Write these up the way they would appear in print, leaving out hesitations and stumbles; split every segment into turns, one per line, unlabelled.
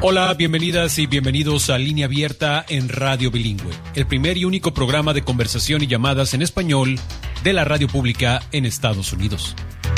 Hola, bienvenidas y bienvenidos a Línea Abierta en Radio Bilingüe, el primer y único programa de conversación y llamadas en español de la radio pública en Estados Unidos.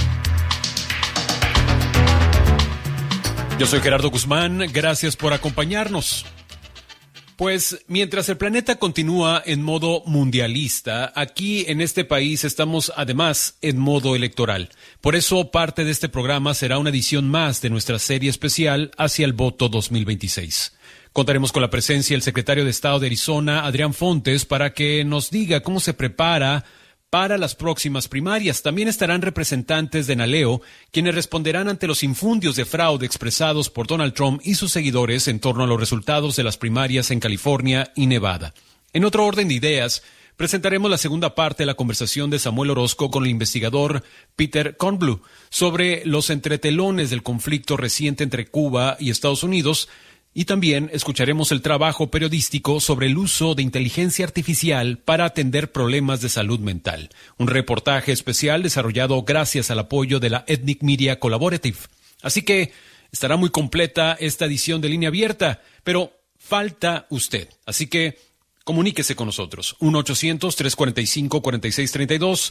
Yo soy Gerardo Guzmán, gracias por acompañarnos. Pues mientras el planeta continúa en modo mundialista, aquí en este país estamos además en modo electoral. Por eso parte de este programa será una edición más de nuestra serie especial hacia el voto 2026. Contaremos con la presencia del secretario de Estado de Arizona, Adrián Fontes, para que nos diga cómo se prepara para las próximas primarias. También estarán representantes de NALEO, quienes responderán ante los infundios de fraude expresados por Donald Trump y sus seguidores en torno a los resultados de las primarias en California y Nevada. En otro orden de ideas, presentaremos la segunda parte de la conversación de Samuel Orozco con el investigador Peter Kornbluh sobre los entretelones del conflicto reciente entre Cuba y Estados Unidos. Y también escucharemos el trabajo periodístico sobre el uso de inteligencia artificial para atender problemas de salud mental. Un reportaje especial desarrollado gracias al apoyo de la Ethnic Media Collaborative. Así que estará muy completa esta edición de Línea Abierta, pero falta usted. Así que comuníquese con nosotros. 1-800-345-4632,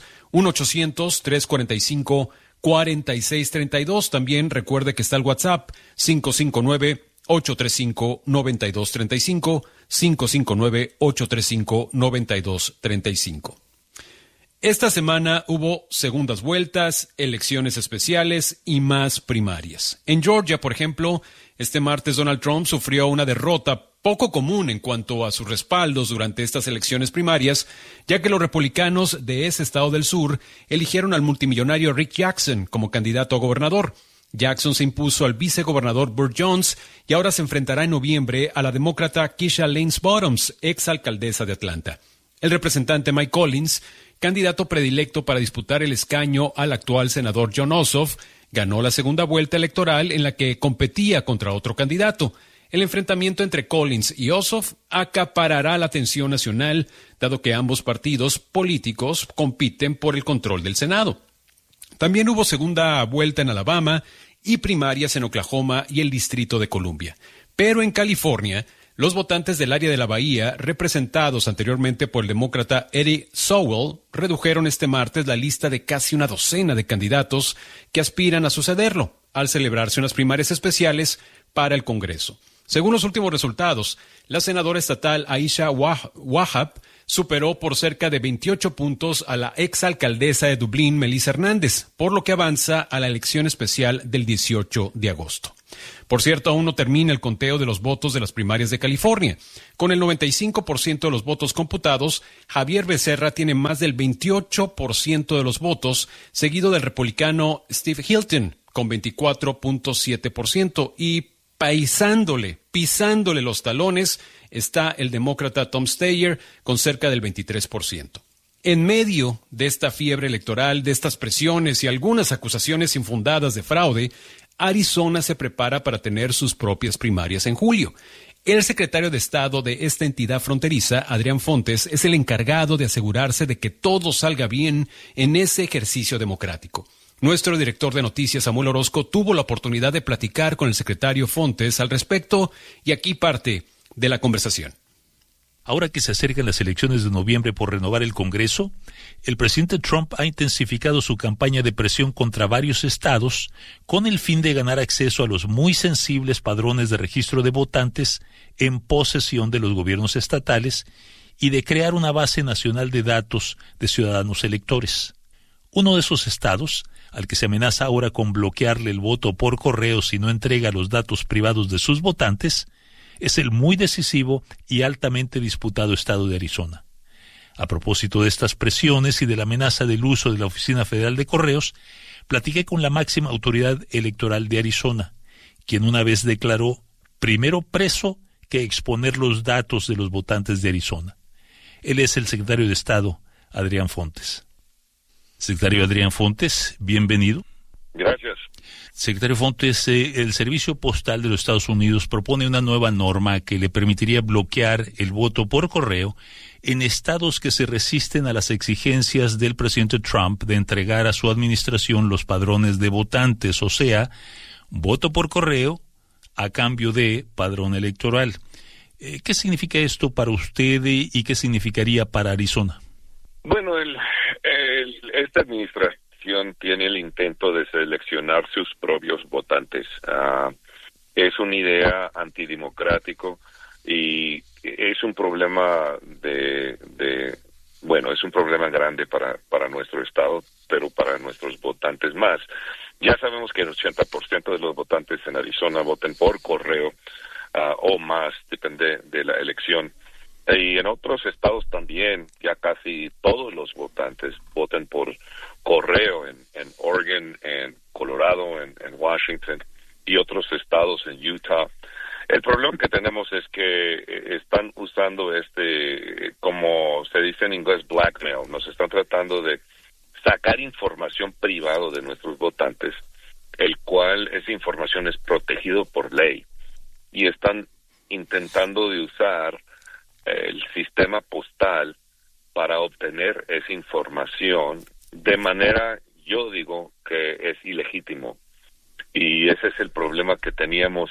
1-800-345-4632. También recuerde que está el WhatsApp 559-835-9235, 559-835-9235. Esta semana hubo segundas vueltas, elecciones especiales y más primarias. En Georgia, por ejemplo, este martes Donald Trump sufrió una derrota poco común en cuanto a sus respaldos durante estas elecciones primarias, ya que los republicanos de ese estado del sur eligieron al multimillonario Rick Jackson como candidato a gobernador. Jackson se impuso al vicegobernador Burt Jones y ahora se enfrentará en noviembre a la demócrata Keisha Lance Bottoms, exalcaldesa de Atlanta. El representante Mike Collins, candidato predilecto para disputar el escaño al actual senador Jon Ossoff, ganó la segunda vuelta electoral en la que competía contra otro candidato. El enfrentamiento entre Collins y Ossoff acaparará la atención nacional, dado que ambos partidos políticos compiten por el control del Senado. También hubo segunda vuelta en Alabama y primarias en Oklahoma y el Distrito de Columbia. Pero en California, los votantes del área de la Bahía, representados anteriormente por el demócrata Eddie Sowell, redujeron este martes la lista de casi una docena de candidatos que aspiran a sucederlo, al celebrarse unas primarias especiales para el Congreso. Según los últimos resultados, la senadora estatal Aisha Wahab superó por cerca de 28 puntos a la exalcaldesa de Dublín, Melissa Hernández, por lo que avanza a la elección especial del 18 de agosto. Por cierto, aún no termina el conteo de los votos de las primarias de California. Con el 95% de los votos computados, Javier Becerra tiene más del 28% de los votos, seguido del republicano Steve Hilton, con 24.7%, y pisándole los talones, está el demócrata Tom Steyer con cerca del 23%. En medio de esta fiebre electoral, de estas presiones y algunas acusaciones infundadas de fraude, Arizona se prepara para tener sus propias primarias en julio. El secretario de Estado de esta entidad fronteriza, Adrián Fontes, es el encargado de asegurarse de que todo salga bien en ese ejercicio democrático. Nuestro director de noticias, Samuel Orozco, tuvo la oportunidad de platicar con el secretario Fontes al respecto y aquí parte de la conversación.
Ahora que se acercan las elecciones de noviembre por renovar el Congreso, el presidente Trump ha intensificado su campaña de presión contra varios estados con el fin de ganar acceso a los muy sensibles padrones de registro de votantes en posesión de los gobiernos estatales y de crear una base nacional de datos de ciudadanos electores. Uno de esos estados, al que se amenaza ahora con bloquearle el voto por correo si no entrega los datos privados de sus votantes, es el muy decisivo y altamente disputado estado de Arizona. A propósito de estas presiones y de la amenaza del uso de la Oficina Federal de Correos, platiqué con la máxima autoridad electoral de Arizona, quien una vez declaró primero preso que exponer los datos de los votantes de Arizona. Él es el secretario de Estado, Adrián Fontes. Secretario Adrián Fontes, bienvenido.
Gracias.
Secretario Fontes, el Servicio Postal de los Estados Unidos propone una nueva norma que le permitiría bloquear el voto por correo en estados que se resisten a las exigencias del presidente Trump de entregar a su administración los padrones de votantes, o sea, voto por correo a cambio de padrón electoral. ¿Qué significa esto para usted y qué significaría para Arizona?
Bueno, esta administración tiene el intento de seleccionar sus propios votantes. Es una idea antidemocrático y es un problema es un problema grande para nuestro estado, pero para nuestros votantes más. Ya sabemos que el 80% de los votantes en Arizona voten por correo o más, depende de la elección. Y en otros estados también, ya casi todos los votantes votan por correo, en Oregon, en Colorado, en Washington y otros estados, en Utah. El problema que tenemos es que están usando como se dice en inglés, blackmail. Nos están tratando de sacar información privada de nuestros votantes, el cual esa información es protegido por ley. Y están intentando de usar el sistema postal para obtener esa información de manera, yo digo, que es ilegítimo. Y ese es el problema que teníamos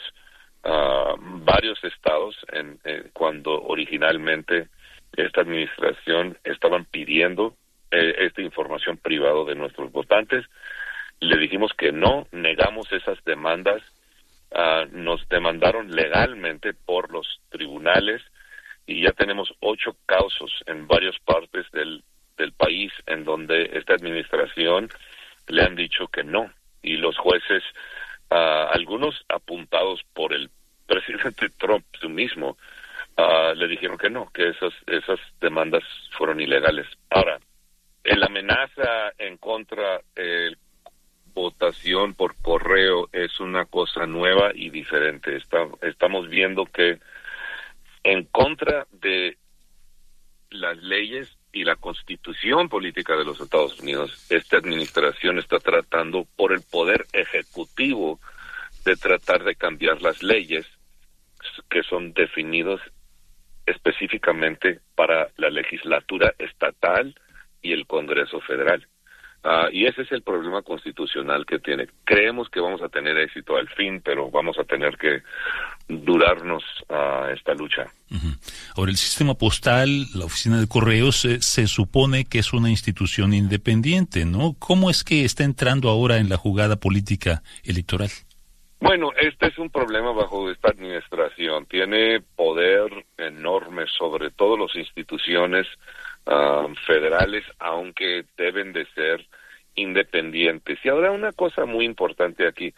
varios estados cuando originalmente esta administración estaban pidiendo esta información privada de nuestros votantes. Le dijimos que no, negamos esas demandas, nos demandaron legalmente por los tribunales y ya tenemos 8 casos en varias partes del país en donde esta administración le han dicho que no, y los jueces, algunos apuntados por el presidente Trump su mismo, le dijeron que no, que esas demandas fueron ilegales. Ahora, la amenaza en contra de votación por correo es una cosa nueva y diferente. Estamos viendo que en contra de las leyes y la constitución política de los Estados Unidos, esta administración está tratando por el poder ejecutivo de tratar de cambiar las leyes que son definidos específicamente para la legislatura estatal y el Congreso Federal. Y ese es el problema constitucional que tiene. Creemos que vamos a tener éxito al fin, pero vamos a tener que durarnos esta lucha.
Uh-huh. Ahora, el sistema postal, la oficina de correos, se supone que es una institución independiente, ¿no? ¿Cómo es que está entrando ahora en la jugada política electoral?
Bueno, este es un problema bajo esta administración. Tiene poder enorme sobre todas las instituciones federales, aunque deben de ser independientes. Y ahora una cosa muy importante aquí,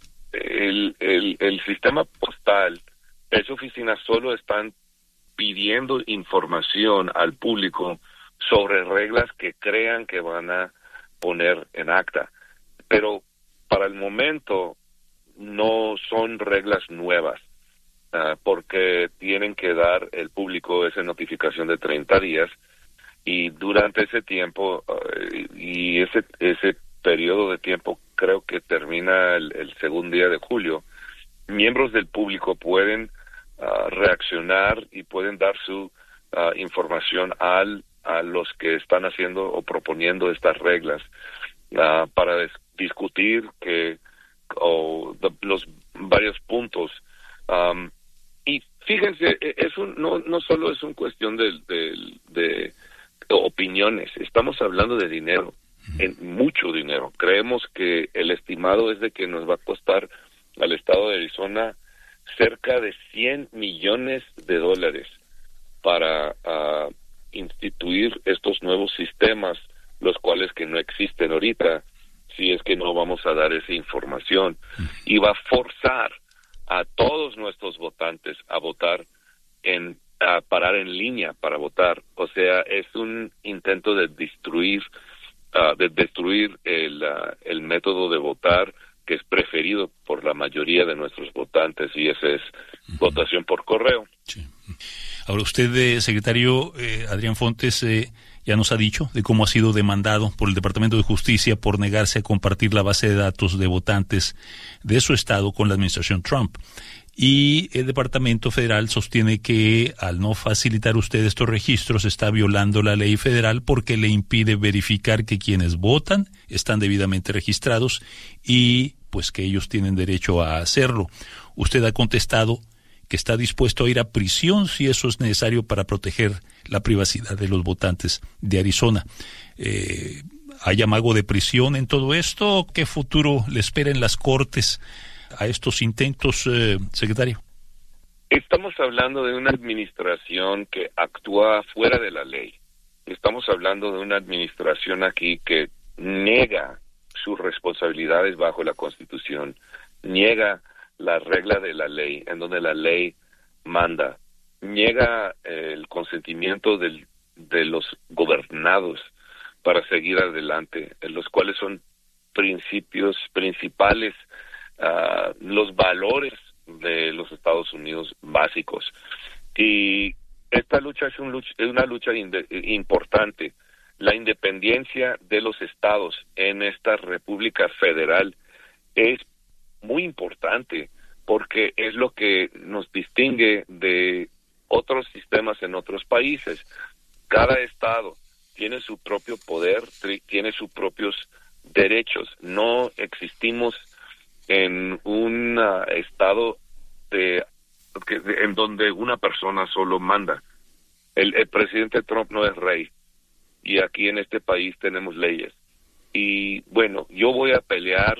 el sistema postal, esa oficina solo están pidiendo información al público sobre reglas que crean que van a poner en acta, pero para el momento no son reglas nuevas, porque tienen que dar el público esa notificación de 30 días, y durante ese tiempo, y ese periodo de tiempo creo que termina el segundo día de julio, miembros del público pueden reaccionar y pueden dar su información a los que están haciendo o proponiendo estas reglas para discutir los varios puntos. Y fíjense, eso no solo es una cuestión de opiniones, estamos hablando de dinero, mucho dinero. Creemos que el estimado es de que nos va a costar al estado de Arizona cerca de $100 millones para instituir estos nuevos sistemas, los cuales que no existen ahorita, si es que no vamos a dar esa información, y va a forzar a todos nuestros votantes a votar a parar en línea para votar. O sea, es un intento de destruir el método de votar que es preferido por la mayoría de nuestros votantes, y ese es votación por correo.
Sí. Ahora, usted, secretario Adrián Fontes, ya nos ha dicho de cómo ha sido demandado por el Departamento de Justicia por negarse a compartir la base de datos de votantes de su estado con la administración Trump. Y el Departamento Federal sostiene que al no facilitar usted estos registros está violando la ley federal porque le impide verificar que quienes votan están debidamente registrados y pues que ellos tienen derecho a hacerlo. usted ha contestado que está dispuesto a ir a prisión si eso es necesario para proteger la privacidad de los votantes de Arizona. ¿Hay amago de prisión en todo esto? ¿Qué futuro le espera en las cortes a estos intentos, secretario?
Estamos hablando de una administración que actúa fuera de la ley. Estamos hablando de una administración aquí que niega sus responsabilidades bajo la Constitución, niega la regla de la ley, en donde la ley manda, niega el consentimiento de los gobernados para seguir adelante, en los cuales son principios principales, los valores de los Estados Unidos básicos. Y esta lucha es una lucha importante. La independencia de los estados en esta República Federal es muy importante porque es lo que nos distingue de otros sistemas en otros países. Cada estado tiene su propio poder, tiene sus propios derechos. No existimos en un estado en donde una persona solo manda. El presidente Trump no es rey y aquí en este país tenemos leyes. Y bueno, yo voy a pelear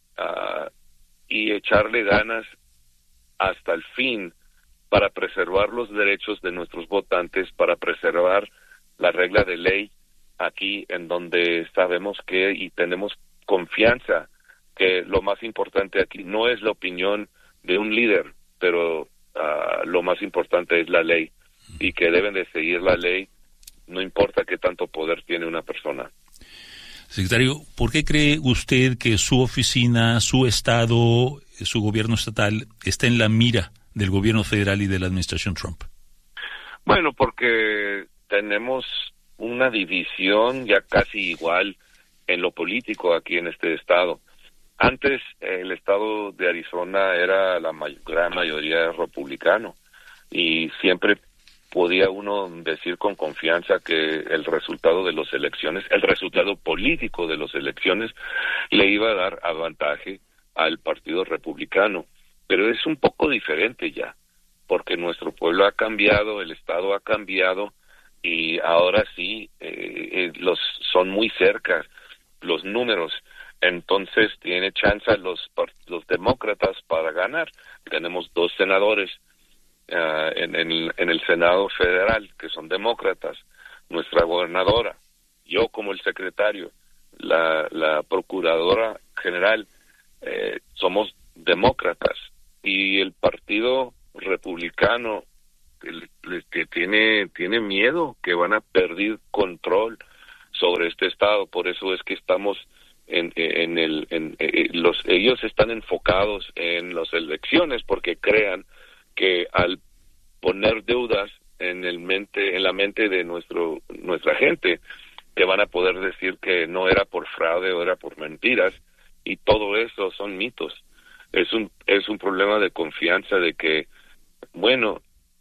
y echarle ganas hasta el fin para preservar los derechos de nuestros votantes, para preservar la regla de ley aquí en donde sabemos que y tenemos confianza que lo más importante aquí no es la opinión de un líder, pero lo más importante es la ley y que deben de seguir la ley, no importa qué tanto poder tiene una persona.
Secretario, ¿por qué cree usted que su oficina, su estado, su gobierno estatal está en la mira del gobierno federal y de la administración Trump?
Bueno, porque tenemos una división ya casi igual en lo político aquí en este estado. Antes el estado de Arizona era la gran mayoría republicano y siempre podía uno decir con confianza que el resultado de las elecciones, el resultado político de las elecciones le iba a dar avantaje al partido republicano. Pero es un poco diferente ya, porque nuestro pueblo ha cambiado, el estado ha cambiado y ahora sí son muy cerca los números. Entonces tiene chance los demócratas para ganar. Tenemos 2 senadores en el Senado Federal que son demócratas, nuestra gobernadora, yo como el secretario, la procuradora general, somos demócratas y el partido republicano que tiene miedo que van a perder control sobre este estado. Por eso es que estamos ellos están enfocados en las elecciones porque crean que al poner deudas en la mente de nuestra gente, que van a poder decir que no era por fraude o era por mentiras, y todo eso son mitos. Es un problema de confianza de que, bueno,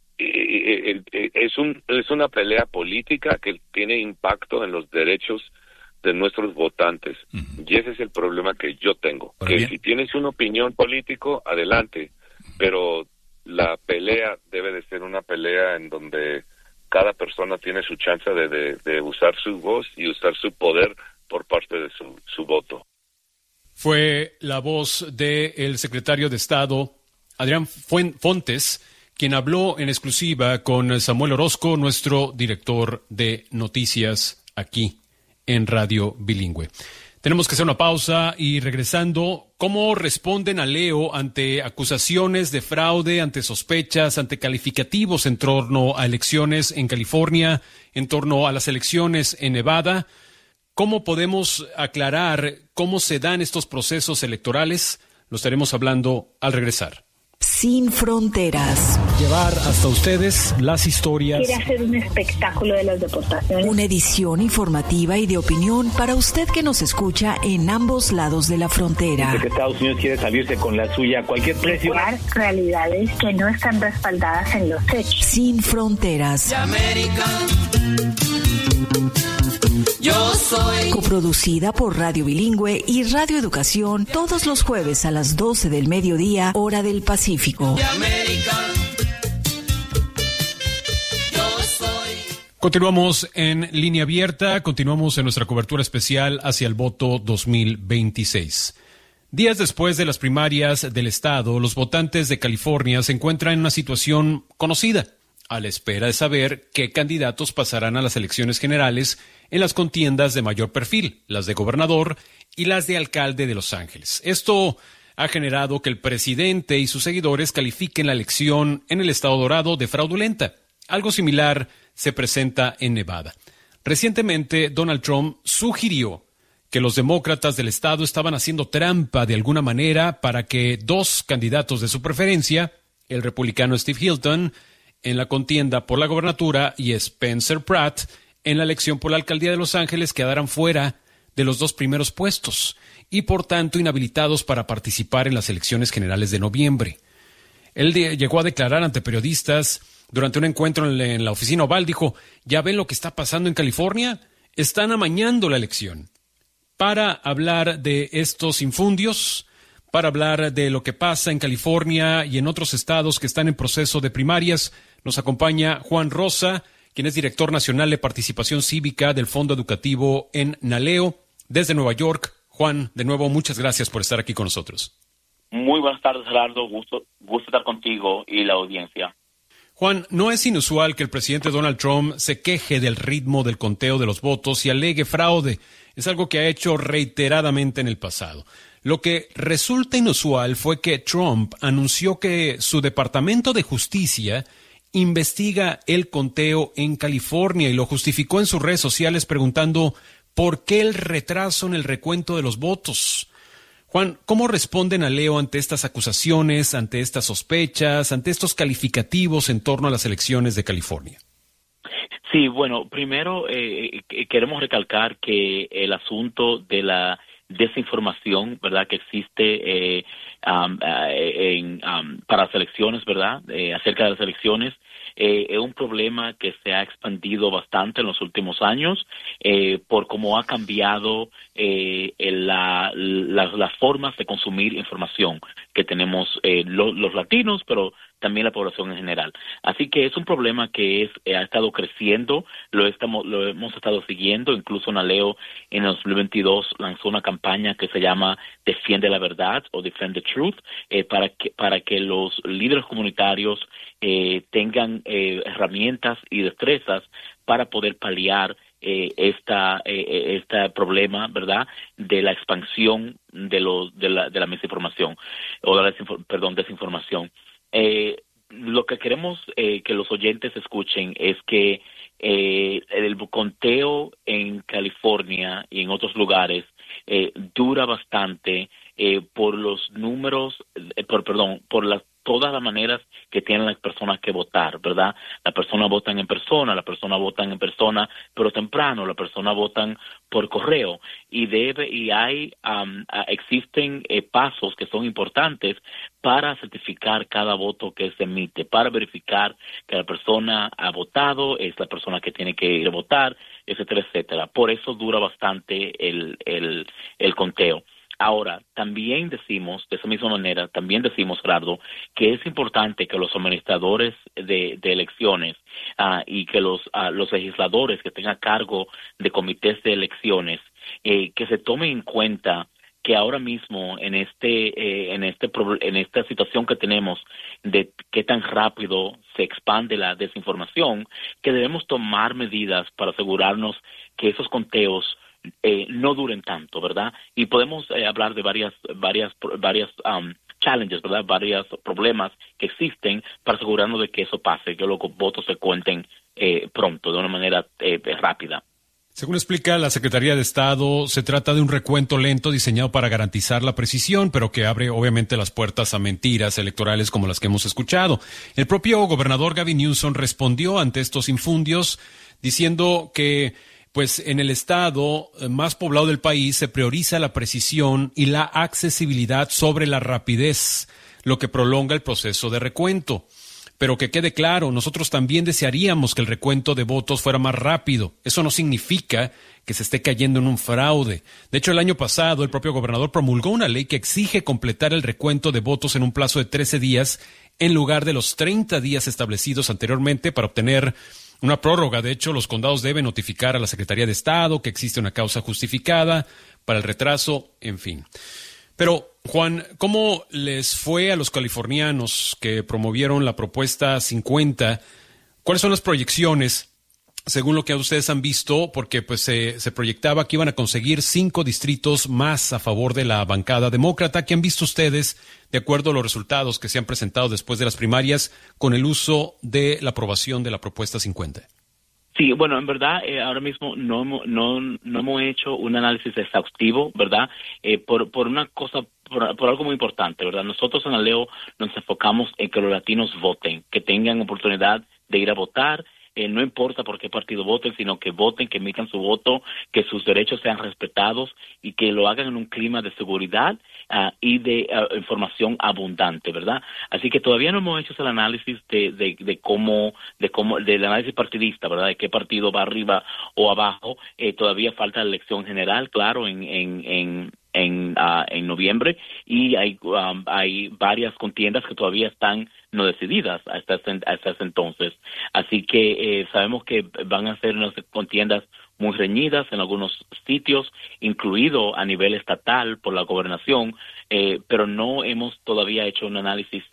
es una pelea política que tiene impacto en los derechos de nuestros votantes. Uh-huh. Y ese es el problema que yo tengo. Que bien, si tienes una opinión político, adelante, pero la pelea debe de ser una pelea en donde cada persona tiene su chance de usar su voz y usar su poder por parte de su voto.
Fue la voz del secretario de Estado, Adrián Fontes, quien habló en exclusiva con Samuel Orozco, nuestro director de noticias aquí en Radio Bilingüe. Tenemos que hacer una pausa y regresando, ¿cómo responden a Leo ante acusaciones de fraude, ante sospechas, ante calificativos en torno a elecciones en California, en torno a las elecciones en Nevada? ¿Cómo podemos aclarar cómo se dan estos procesos electorales? Lo estaremos hablando al regresar.
Sin fronteras.
Llevar hasta ustedes las historias.
Quiere hacer un espectáculo de las deportaciones.
Una edición informativa y de opinión para usted que nos escucha en ambos lados de la frontera.
Que Estados Unidos quiere salirse con la suya a cualquier precio.
Realidades que no están respaldadas en los hechos.
Sin fronteras.
América, yo soy
Coproducida por Radio Bilingüe y Radio Educación todos los jueves a las 12 del mediodía, hora del Pacífico.
Continuamos en línea abierta, continuamos en nuestra cobertura especial hacia el voto 2026. Días después de las primarias del estado, los votantes de California se encuentran en una situación conocida, a la espera de saber qué candidatos pasarán a las elecciones generales en las contiendas de mayor perfil, las de gobernador y las de alcalde de Los Ángeles. Esto ha generado que el presidente y sus seguidores califiquen la elección en el estado dorado de fraudulenta. Algo similar se presenta en Nevada. Recientemente, Donald Trump sugirió que los demócratas del estado estaban haciendo trampa de alguna manera para que dos candidatos de su preferencia, el republicano Steve Hilton, en la contienda por la gobernatura, y Spencer Pratt, en la elección por la alcaldía de Los Ángeles, quedaran fuera de los dos primeros puestos y, por tanto, inhabilitados para participar en las elecciones generales de noviembre. Él llegó a declarar ante periodistas durante un encuentro en la oficina oval, dijo: ¿ya ven lo que está pasando en California? Están amañando la elección. Para hablar de estos infundios, para hablar de lo que pasa en California y en otros estados que están en proceso de primarias, nos acompaña Juan Rosa, quien es director nacional de participación cívica del Fondo Educativo en NALEO, desde Nueva York. Juan, de nuevo, muchas gracias por estar aquí con nosotros.
Muy buenas tardes, Gerardo. Gusto estar contigo y la audiencia.
Juan, no es inusual que el presidente Donald Trump se queje del ritmo del conteo de los votos y alegue fraude. Es algo que ha hecho reiteradamente en el pasado. Lo que resulta inusual fue que Trump anunció que su Departamento de Justicia investiga el conteo en California y lo justificó en sus redes sociales preguntando ¿por qué el retraso en el recuento de los votos? Juan, ¿cómo responde NALEO ante estas acusaciones, ante estas sospechas, ante estos calificativos en torno a las elecciones de California?
Sí, bueno, primero queremos recalcar que el asunto de la desinformación, ¿verdad?, que existe para las elecciones, ¿verdad?, acerca de las elecciones, es un problema que se ha expandido bastante en los últimos años por cómo ha cambiado las formas de consumir información que tenemos los latinos, pero también la población en general. Así que es un problema que ha estado creciendo, lo hemos estado siguiendo. Incluso NALEO en el 2022 lanzó una campaña que se llama Defiende la Verdad o Defend the Truth, para que los líderes comunitarios tengan herramientas y destrezas para poder paliar este problema, ¿verdad?, de la expansión de la misinformación o de la desinformación. Lo que queremos que los oyentes escuchen es que el conteo en California y en otros lugares dura bastante por los números, por todas las maneras que tienen las personas que votar, ¿verdad? Las personas votan en persona, pero temprano, las personas votan por correo existen pasos que son importantes para certificar cada voto que se emite, para verificar que la persona ha votado, es la persona que tiene que ir a votar, etcétera, etcétera. Por eso dura bastante el conteo. Ahora, también decimos, de esa misma manera, Gerardo, que es importante que los administradores de elecciones y que los legisladores que tengan cargo de comités de elecciones, que se tomen en cuenta que ahora mismo en esta situación que tenemos de qué tan rápido se expande la desinformación, que debemos tomar medidas para asegurarnos que esos conteos no duren tanto, ¿verdad? Y podemos hablar de varias challenges, ¿verdad? Varios problemas que existen para asegurarnos de que eso pase, que los votos se cuenten pronto, de una manera rápida.
Según explica la Secretaría de Estado, se trata de un recuento lento diseñado para garantizar la precisión, pero que abre obviamente las puertas a mentiras electorales como las que hemos escuchado. El propio gobernador Gavin Newsom respondió ante estos infundios diciendo que pues en el estado más poblado del país se prioriza la precisión y la accesibilidad sobre la rapidez, lo que prolonga el proceso de recuento. Pero que quede claro, nosotros también desearíamos que el recuento de votos fuera más rápido. Eso no significa que se esté cayendo en un fraude. De hecho, el año pasado, el propio gobernador promulgó una ley que exige completar el recuento de votos en un plazo de 13 días en lugar de los 30 días establecidos anteriormente para obtener una prórroga. De hecho, los condados deben notificar a la Secretaría de Estado que existe una causa justificada para el retraso, en fin. Pero, Juan, ¿cómo les fue a los californianos que promovieron la propuesta 50? ¿Cuáles son las proyecciones, según lo que ustedes han visto? Porque pues se proyectaba que iban a conseguir 5 distritos más a favor de la bancada demócrata. ¿Qué han visto ustedes, de acuerdo a los resultados que se han presentado después de las primarias, con el uso de la aprobación de la propuesta 50?
Sí, bueno, en verdad, ahora mismo no hemos hecho un análisis exhaustivo, ¿verdad? Por una cosa, por algo muy importante, ¿verdad? Nosotros en Aleo nos enfocamos en que los latinos voten, que tengan oportunidad de ir a votar. No importa por qué partido voten, sino que voten, que emitan su voto, que sus derechos sean respetados y que lo hagan en un clima de seguridad y de información abundante, ¿verdad? Así que todavía no hemos hecho el análisis de cómo del análisis partidista, ¿verdad? De qué partido va arriba o abajo. Todavía falta la elección general, claro, en noviembre, y hay varias contiendas que todavía están no decididas hasta ese entonces. Así que sabemos que van a ser unas contiendas muy reñidas en algunos sitios, incluido a nivel estatal por la gobernación, pero no hemos todavía hecho un análisis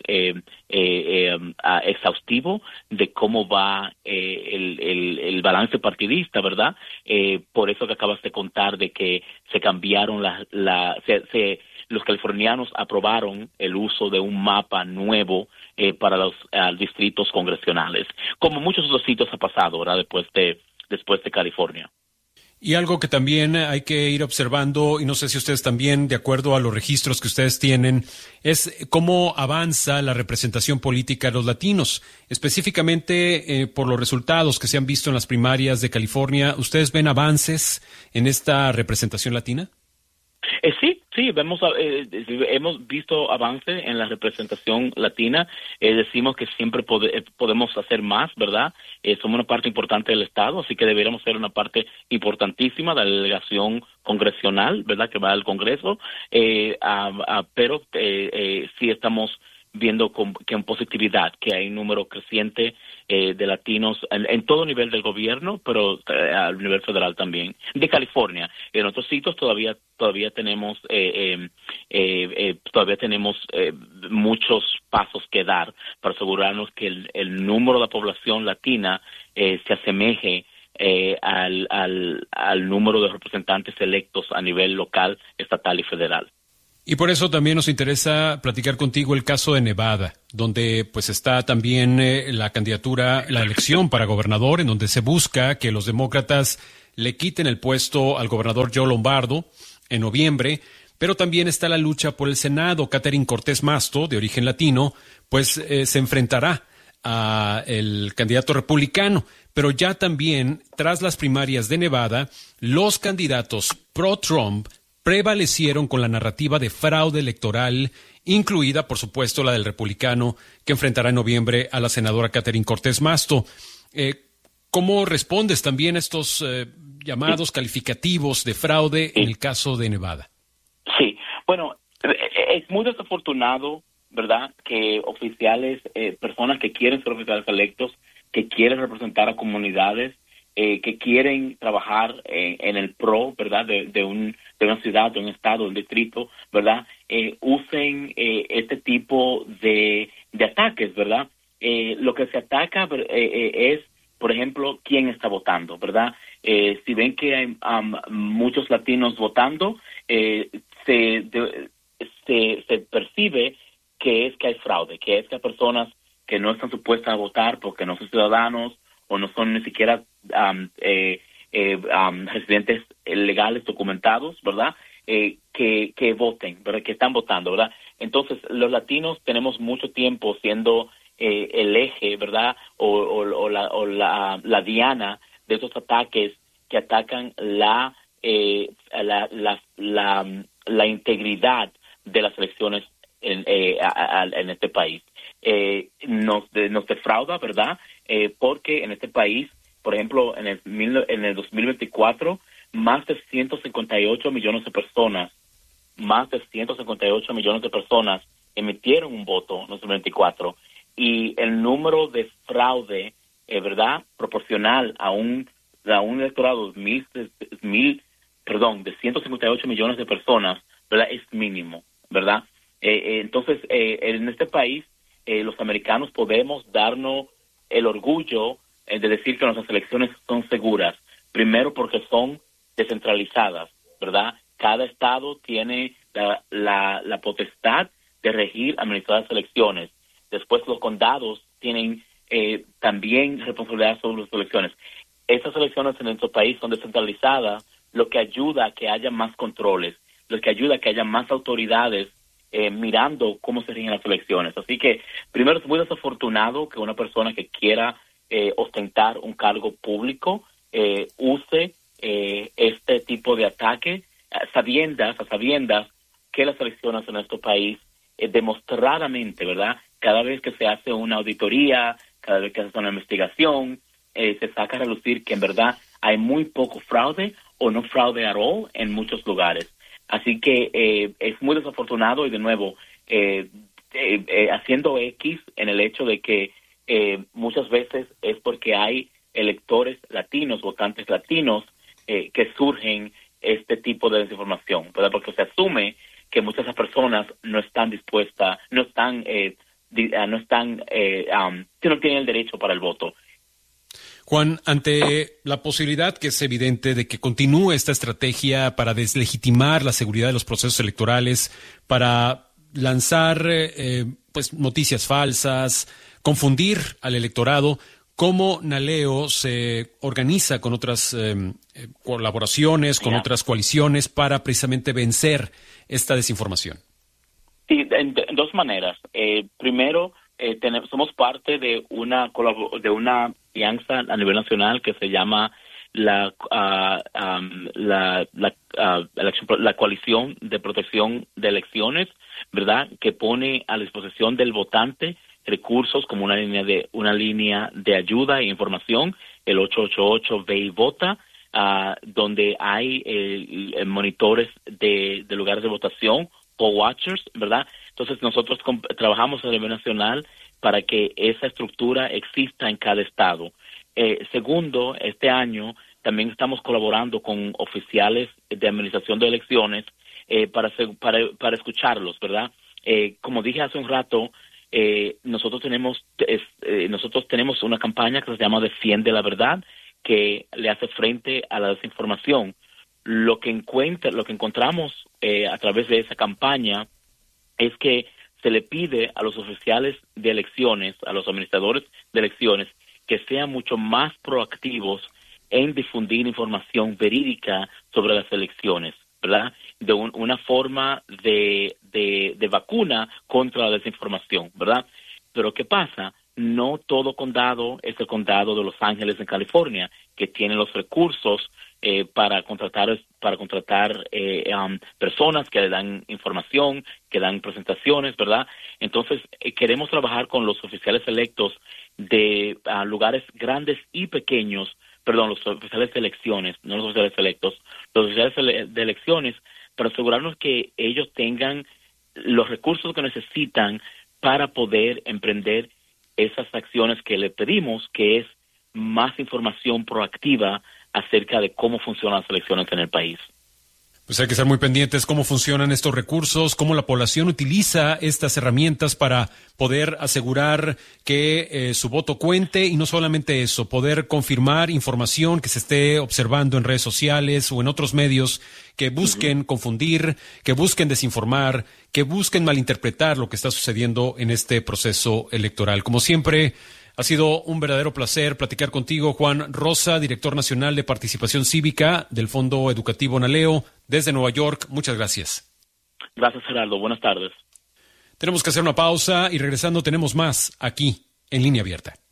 exhaustivo de cómo va el balance partidista, ¿verdad? Por eso que acabas de contar de que se cambiaron los californianos aprobaron el uso de un mapa nuevo para los distritos congresionales, como muchos otros sitios ha pasado, ¿verdad? Después de California.
Y algo que también hay que ir observando, y no sé si ustedes también, de acuerdo a los registros que ustedes tienen, es cómo avanza la representación política de los latinos. Específicamente por los resultados que se han visto en las primarias de California, ¿ustedes ven avances en esta representación latina?
Sí, hemos visto avance en la representación latina. Decimos que siempre podemos hacer más, ¿verdad? Somos una parte importante del Estado, así que deberíamos ser una parte importantísima de la delegación congresional, ¿verdad?, que va al Congreso, pero sí estamos viendo con positividad que hay un número creciente de latinos en todo nivel del gobierno, pero a nivel federal también, de California. En otros sitios todavía tenemos muchos pasos que dar para asegurarnos que el número de la población latina se asemeje al número de representantes electos a nivel local, estatal y federal.
Y por eso también nos interesa platicar contigo el caso de Nevada, donde pues está también la elección para gobernador, en donde se busca que los demócratas le quiten el puesto al gobernador Joe Lombardo en noviembre, pero también está la lucha por el Senado. Catherine Cortés Masto, de origen latino, pues se enfrentará a el candidato republicano, pero ya también, tras las primarias de Nevada, los candidatos pro-Trump prevalecieron con la narrativa de fraude electoral, incluida, por supuesto, la del republicano que enfrentará en noviembre a la senadora Catherine Cortés Masto. ¿Cómo respondes también a estos llamados calificativos de fraude en el caso de Nevada?
Sí, bueno, es muy desafortunado, ¿verdad?, que oficiales, personas que quieren ser oficiales electos, que quieren representar a comunidades, que quieren trabajar en el pro, ¿verdad?, de una ciudad, de un estado, de un distrito, ¿verdad?, usen este tipo de ataques, ¿verdad? Lo que se ataca es, por ejemplo, quién está votando, ¿verdad? Si ven que hay muchos latinos votando, se percibe que hay fraude, que hay personas que no están supuestas a votar porque no son ciudadanos o no son ni siquiera residentes legales documentados, ¿verdad?, que voten, ¿verdad?, que están votando, ¿verdad? Entonces, los latinos tenemos mucho tiempo siendo el eje, ¿verdad?, o la diana de esos ataques que atacan la integridad de las elecciones en este país. nos defrauda, ¿verdad? Porque en este país, por ejemplo, en el 2024, más de 158 millones de personas emitieron un voto en 2024, y el número de fraude, ¿verdad?, proporcional a un electorado de 158 millones de personas, ¿verdad?, es mínimo, ¿verdad? Entonces, en este país, los americanos podemos darnos el orgullo de decir que nuestras elecciones son seguras. Primero, porque son descentralizadas, ¿verdad? Cada estado tiene la potestad de regir, administrar las elecciones. Después, los condados tienen también responsabilidad sobre las elecciones. Esas elecciones en nuestro país son descentralizadas, lo que ayuda a que haya más controles, lo que ayuda a que haya más autoridades mirando cómo se rigen las elecciones. Así que, primero, es muy desafortunado que una persona que quiera ostentar un cargo público use este tipo de ataque a sabiendas que las elecciones en nuestro país demostradamente, ¿verdad?, cada vez que se hace una auditoría, cada vez que se hace una investigación, se saca a relucir que en verdad hay muy poco fraude o no fraude at all en muchos lugares. Así que es muy desafortunado, y de nuevo haciendo X en el hecho de que muchas veces es porque hay electores latinos, votantes latinos, que surgen este tipo de desinformación, ¿verdad? Porque se asume que muchas de esas personas no están dispuestas, no tienen el derecho para el voto.
Juan, ante la posibilidad, que es evidente, de que continúe esta estrategia para deslegitimar la seguridad de los procesos electorales, para lanzar noticias falsas, confundir al electorado, ¿cómo Naleo se organiza con otras colaboraciones, con otras coaliciones para precisamente vencer esta desinformación?
Sí, en dos maneras. Primero, somos parte de una alianza a nivel nacional que se llama la Coalición de Protección de Elecciones, ¿verdad?, que pone a disposición del votante recursos como una línea de ayuda e información, el 888 Ve y Vota, donde hay monitores de lugares de votación, poll watchers, ¿verdad? Entonces nosotros trabajamos a nivel nacional para que esa estructura exista en cada estado. Segundo, este año también estamos colaborando con oficiales de administración de elecciones para escucharlos, ¿verdad? Como dije hace un rato, nosotros tenemos una campaña que se llama Defiende la Verdad, que le hace frente a la desinformación. Lo que encontramos a través de esa campaña es que se le pide a los oficiales de elecciones, a los administradores de elecciones, que sean mucho más proactivos en difundir información verídica sobre las elecciones, ¿verdad? De una forma de vacuna contra la desinformación, ¿verdad? Pero ¿qué pasa? No todo condado es el condado de Los Ángeles en California, que tiene los recursos para contratar personas que le dan información, que dan presentaciones, ¿verdad? Entonces, queremos trabajar con los oficiales electos de lugares grandes y pequeños, los oficiales de elecciones, no los oficiales electos, los oficiales de elecciones, para asegurarnos que ellos tengan los recursos que necesitan para poder emprender esas acciones que le pedimos, que es más información proactiva acerca de cómo funcionan las elecciones en el país.
Pues hay que estar muy pendientes cómo funcionan estos recursos, cómo la población utiliza estas herramientas para poder asegurar que su voto cuente, y no solamente eso, poder confirmar información que se esté observando en redes sociales o en otros medios que busquen confundir, que busquen desinformar, que busquen malinterpretar lo que está sucediendo en este proceso electoral. Como siempre, ha sido un verdadero placer platicar contigo, Juan Rosa, director nacional de participación cívica del Fondo Educativo Naleo, desde Nueva York. Muchas gracias.
Gracias, Gerardo. Buenas tardes.
Tenemos que hacer una pausa y regresando tenemos más aquí en Línea Abierta.